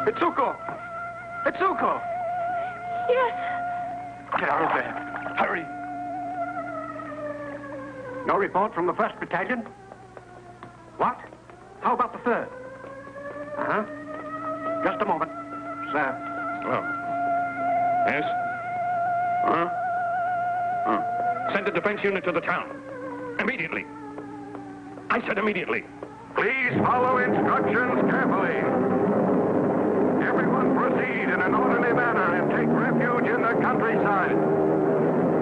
Itsuko! Itsuko! Yes. Get out of there. Hurry. No report from the 1st Battalion? What? How about the 3rd? Uh-huh. Just a moment, sir. Hello. Yes? Send a defense unit to the town. Immediately. I said immediately. Please follow instructions carefully. Everyone proceed in an orderly manner and take refuge in the countryside.